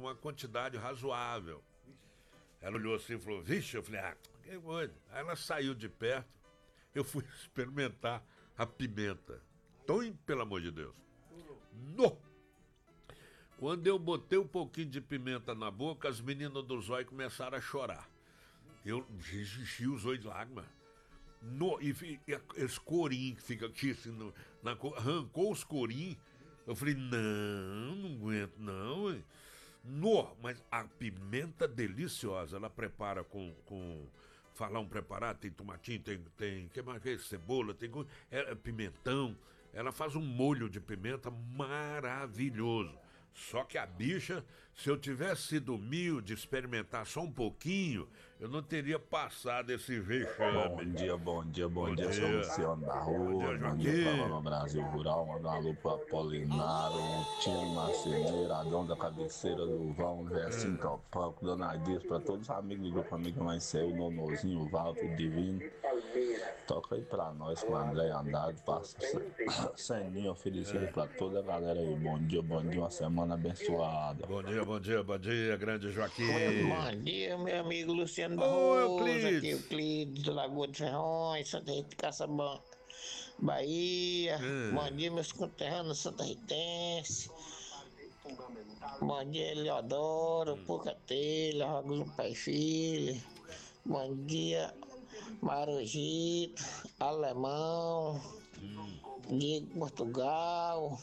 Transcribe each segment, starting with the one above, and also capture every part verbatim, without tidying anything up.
uma quantidade razoável. Ela olhou assim e falou, vixe, eu falei, ah, que coisa. Aí ela saiu de perto, eu fui experimentar a pimenta. Então, pelo amor de Deus. No! Quando eu botei um pouquinho de pimenta na boca, as meninas do zóio começaram a chorar. Eu enchi os olhos de lágrimas. No, e, e esse corinho que fica aqui, assim, no, na, arrancou os corinhos. Eu falei, não, não aguento, não. Hein? No, mas a pimenta deliciosa, ela prepara com, com falar um preparado, tem tomatinho, tem, tem que mais que é? Cebola, tem é, pimentão. Ela faz um molho de pimenta maravilhoso. Só que a bicha, se eu tivesse sido humilde, experimentar só um pouquinho, eu não teria passado esse vexame. Bom dia, bom dia, bom, bom dia, dia. sou Luciano da Rua, bom dia, bom dia para o Brasil Rural, mandar um alô para Apolinário, Tino Marceneiro, Adão da Cabeceira do Vão, Versinho Topaco, Dona Dias, para todos os amigos do Grupo Amigo Mais Céu, o Nonozinho, o Walter, o Divino. Toca aí pra nós com o André Andrade, passa ceninho oferecido é. Pra toda a galera aí. Bom dia, bom dia, uma semana abençoada. Bom dia, bom dia, bom dia, grande Joaquim. Bom dia, meu amigo Luciano Barroso, aqui o Euclides do Lagoa de Ferrões, Santa Rita de Caçabã, Bahia. É. Bom dia, meus conterrâneos Santa Ritense. Bom dia, Eleodoro, hum. Pucatelha, Ragulo Pai e Filho. Bom dia, Marujito, Alemão, hum. Diego Portugal,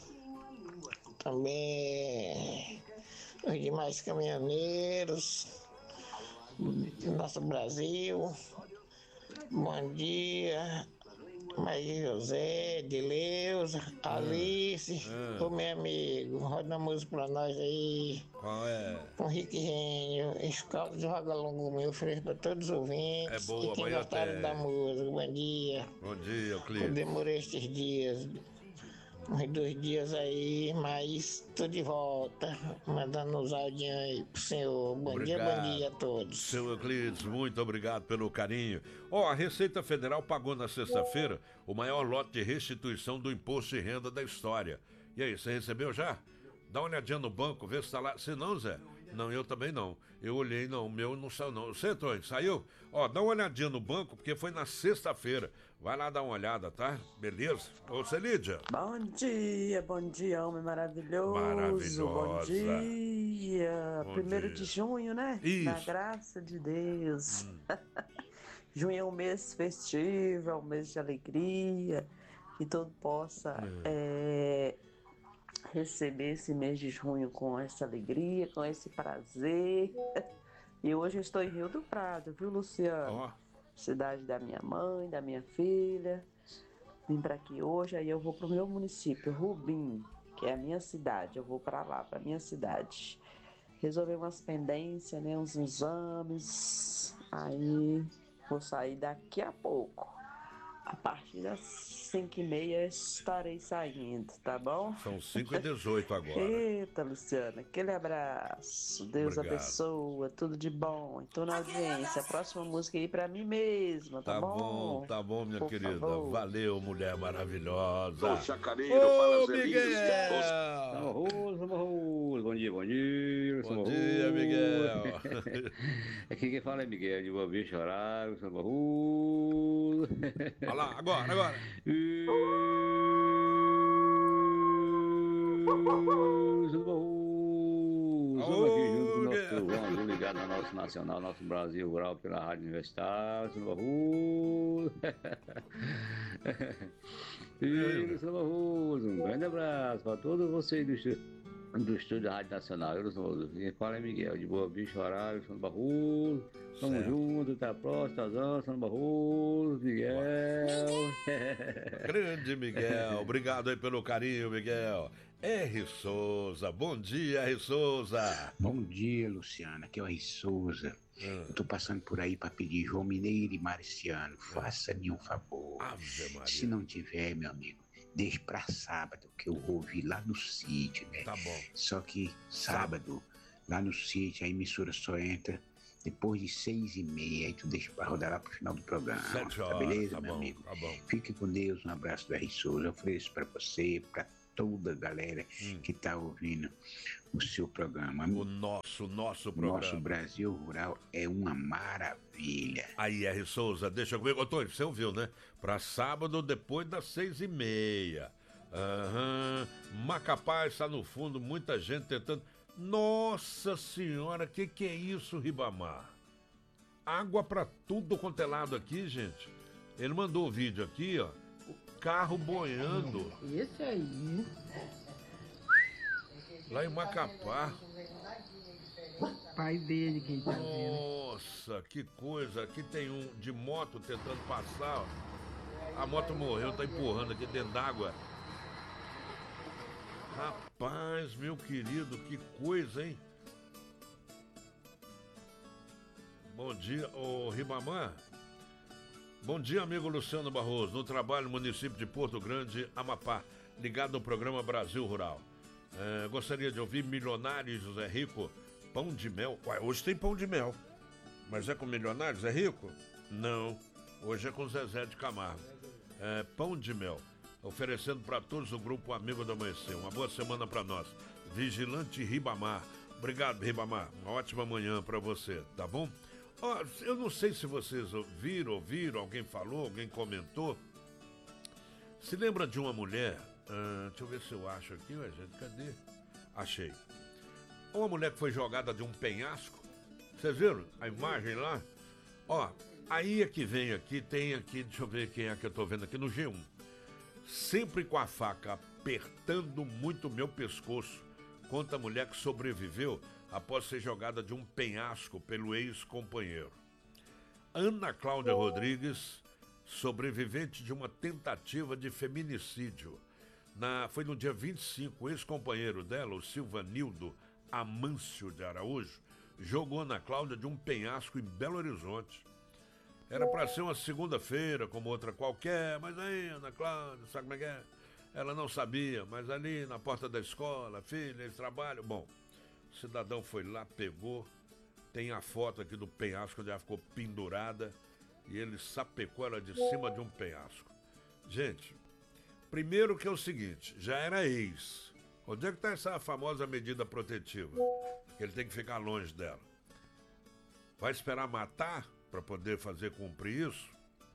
também os demais caminhoneiros do nosso Brasil. Bom dia, Maria José, Dileuza, Alice, o meu amigo, roda a música pra nós aí. Qual é? Com Rick Renho, escola de Vagalongo meu, ofereço pra todos os ouvintes. É boa, e quem gostaram da música. Bom dia. Bom dia, Clício. Eu demorei estes dias, uns dois dias aí, mas tô de volta, mandando os áudios aí pro senhor. Bom obrigado. Dia, bom dia a todos. Seu Euclides, muito obrigado pelo carinho. Ó, oh, a Receita Federal pagou na sexta-feira o maior lote de restituição do imposto de renda da história. E aí, você recebeu já? Dá uma olhadinha no banco, vê se tá lá. Se não, Zé? Não, eu também não. Eu olhei, não, o meu não saiu, não. Você, Tony, saiu? Ó, dá uma olhadinha no banco, porque foi na sexta-feira. Vai lá dar uma olhada, tá? Beleza? Ô, Celídia. Bom dia, bom dia, homem maravilhoso. Maravilhosa. Bom dia. Bom Primeiro dia. de junho, né? Isso. Na graça de Deus. Hum. Junho é um mês festivo, é um mês de alegria. Que todo possa... Hum. É... receber esse mês de junho com essa alegria, com esse prazer. E hoje eu estou em Rio do Prado, viu, Luciano? Oh. Cidade da minha mãe, da minha filha. Vim para aqui hoje, aí eu vou para o meu município, Rubim, que é a minha cidade. Eu vou para lá, para minha cidade. Resolver umas pendências, né, uns exames. Aí vou sair daqui a pouco. A partir das cinco e meia estarei saindo, tá bom? São cinco e dezoito agora. Eita, Luciana, aquele abraço. Deus Obrigado. Abençoa, tudo de bom. Estou na audiência. A próxima música aí pra mim mesma, tá, tá bom? Tá bom, tá bom, minha Por querida. favor. Valeu, mulher maravilhosa. Ô, Chacareiro, Ô, Miguel! Samba Rose, bom dia, bom dia. Bom dia, Miguel. Aqui quem fala é Miguel, de Boa Vista, horário, Samba Rose. Olha lá, agora, agora. Estamos aqui junto com o nosso João, ligado ao nosso nacional, nosso Brasil Rural pela Rádio Universitária. Samba Rose. E Samba Rose, um grande abraço para todos vocês do estúdio. Do estúdio da Rádio Nacional, eu sou quem fala é Miguel, de Boa Vista, horário, São Barroso. Tamo junto, até a próxima, Tazão, São Barroso, Miguel. Grande Miguel, obrigado aí pelo carinho, Miguel. R. Souza, bom dia, R. Souza. Bom dia, Luciana, aqui é o R. Souza. Hum. Eu tô passando por aí para pedir João Mineiro e Marciano, faça-me um favor. Ave Maria. Se não tiver, meu amigo, deixe pra sábado, que eu vou ouvir lá no sítio, né? Tá bom. Só que sábado, lá no sítio, a emissora só entra depois de seis e meia, aí tu deixa pra rodar lá pro final do programa. Sete horas, tá beleza, tá meu bom, amigo? Tá bom. Fique com Deus, um abraço do R. Souza, eu ofereço pra você, pra toda a galera hum. que está ouvindo o seu programa. O nosso, nosso programa. Nosso Brasil Rural é uma maravilha. Aí, R. Souza, deixa comigo. Ô, Tony, você ouviu, né? Para sábado, depois das seis e meia. Aham. Macapá está no fundo, muita gente tentando. Nossa Senhora, que que é isso, Ribamar? Água para tudo quanto é lado aqui, gente. Ele mandou o vídeo aqui, ó. O carro boiando. Esse aí. Lá em Macapá. Pai dele quem tá vendo. Nossa, que coisa. Aqui tem um de moto tentando passar, ó. A moto morreu, tá empurrando aqui dentro d'água. Rapaz, meu querido, que coisa, hein? Bom dia, ô Ribamar. Bom dia, amigo Luciano Barroso. No trabalho no município de Porto Grande, Amapá, ligado ao programa Brasil Rural. É, gostaria de ouvir Milionários José Rico, Pão de Mel. Ué, hoje tem Pão de Mel. Mas é com Milionários, é rico? Não, hoje é com Zezé de Camargo. É, Pão de Mel. Oferecendo para todos o grupo Amigo do Amanhecer. Uma boa semana para nós. Vigilante Ribamar. Obrigado, Ribamar. Uma ótima manhã para você, tá bom? Ó, eu não sei se vocês viram, ouviram, alguém falou, alguém comentou. Se lembra de uma mulher... Ah, deixa eu ver se eu acho aqui, ué, gente, cadê? Achei. Uma mulher que foi jogada de um penhasco. Vocês viram a imagem lá? Ó, aí é que vem aqui, tem aqui, deixa eu ver quem é que eu tô vendo aqui no G um. Sempre com a faca apertando muito o meu pescoço, conta a mulher que sobreviveu após ser jogada de um penhasco pelo ex-companheiro. Ana Cláudia Rodrigues, sobrevivente de uma tentativa de feminicídio. Na, foi no dia vinte e cinco, o ex-companheiro dela, o Silvanildo Amâncio de Araújo, jogou Ana Cláudia de um penhasco em Belo Horizonte. Era para ser uma segunda-feira, como outra qualquer, mas aí, Ana Cláudia, sabe como é que é? Ela não sabia, mas ali na porta da escola, filha, eles trabalham. Bom, o cidadão foi lá, pegou, tem a foto aqui do penhasco onde ela ficou pendurada e ele sapecou ela de cima de um penhasco. Gente, primeiro que é o seguinte, já era ex. Onde é que está essa famosa medida protetiva? Que ele tem que ficar longe dela. Vai esperar matar para poder fazer cumprir isso?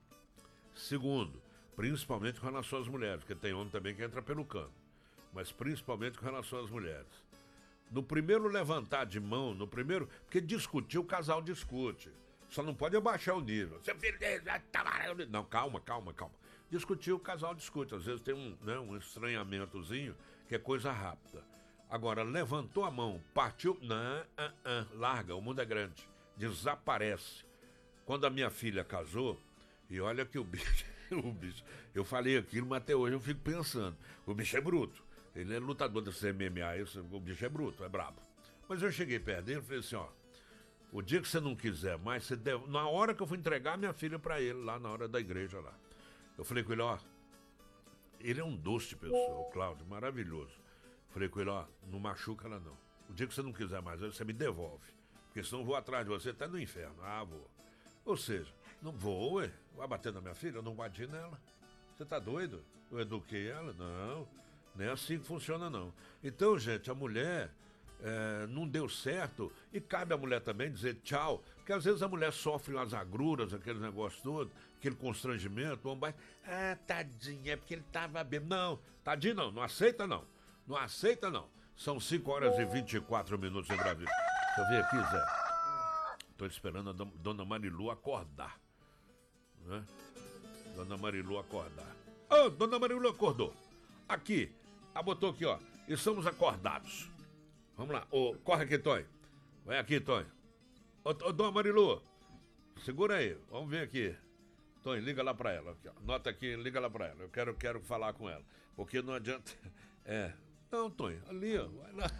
Segundo, principalmente com relação às mulheres, porque tem homem também que entra pelo cano, mas principalmente com relação às mulheres. No primeiro levantar de mão, no primeiro... Porque discutir, o casal discute. Só não pode abaixar o nível. Seu filho dele tá amarelo. Não, calma, calma, calma. Discutir, o casal discute. Às vezes tem um, né, um estranhamentozinho, que é coisa rápida. Agora, levantou a mão, partiu... Não, uh, uh, larga, o mundo é grande. Desaparece. Quando a minha filha casou, e olha que o bicho, o bicho... Eu falei aquilo, mas até hoje eu fico pensando. O bicho é bruto. Ele é lutador desse M M A, esse, o bicho é bruto, é brabo. Mas eu cheguei perto dele e falei assim, ó... O dia que você não quiser mais, você deve... Na hora que eu fui entregar minha filha pra ele, lá na hora da igreja lá. Eu falei com ele, ó... Ele é um doce de pessoa, o Cláudio, maravilhoso. Falei com ele, ó, não machuca ela não. O dia que você não quiser mais, você me devolve. Porque senão eu vou atrás de você até no inferno. Ah, vou. Ou seja, não vou, ué. Vai bater na minha filha? Eu não bati nela. Você tá doido? Eu eduquei ela? Não. Nem é assim que funciona, não. Então, gente, a mulher é, não deu certo. E cabe à mulher também dizer tchau. Porque às vezes a mulher sofre umas agruras, aquele negócio todo, aquele constrangimento. O homem vai, ah, tadinha, é porque ele tava bêbado. Não, tadinho não, não aceita não. Não aceita não. São cinco horas e vinte e quatro minutos em Brasília. Deixa eu ver aqui, Zé. Tô esperando a dona Marilu acordar. Né? Dona Marilu acordar. Ô, oh, dona Marilu acordou. Aqui. Ah, botou aqui, ó. Estamos acordados. Vamos lá. Ô, corre aqui, Tonho. Vai aqui, Tonho. Ô, ô, dona Marilu. Segura aí. Vamos ver aqui. Tonho, liga lá pra ela. Nota aqui, liga lá pra ela. Eu quero, quero falar com ela. Porque não adianta... É... Não, Tonho, ali, ó. Vai lá.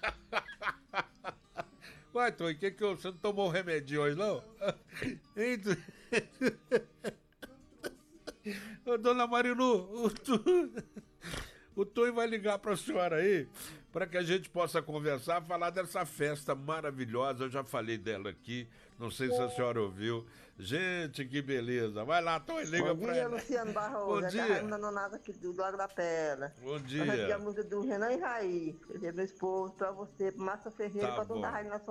Vai, Tonho, que que eu... Você não tomou remédio hoje, não? Hein, Ô, dona Marilu, o, tu... o Tonho vai ligar pra senhora aí para que a gente possa conversar, falar dessa festa maravilhosa. Eu já falei dela aqui, não sei se a senhora ouviu. Gente, que beleza. Vai lá, Tom, liga Bom pra dia, ela. Luciano Barroso. Bom É dia. da Raimunda Nonato aqui do Lago da Pedra. Bom Eu pedi a dia. música do Renan e Raí. Eu meu esposo, pra você, pra Márcia Ferreira, Tá pra toda bom. a Rádio Nacional.